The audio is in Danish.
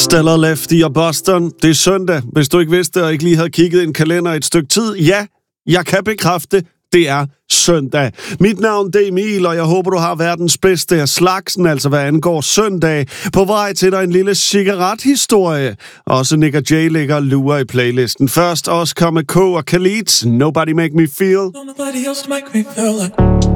Stellar Lefty og Boston. Det er søndag. Hvis du ikke vidste og ikke lige havde kigget i en kalender et stykke tid. Ja, jeg kan bekræfte, det er søndag. Mit navn er Emil, og jeg håber, du har verdens bedste af slagsen, altså hvad angår søndag. På vej til dig en lille cigarethistorie. Også Nick og Jay ligger og lurer i playlisten. Først også kommer K og Khalid. Nobody make me feel. Nobody else make me feel like